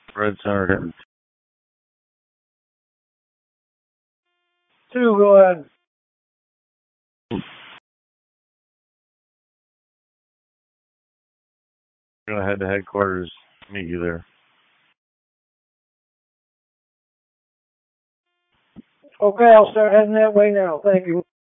Red Center. 2, go ahead. We're going to head to headquarters, meet you there. Okay, I'll start heading that way now. Thank you.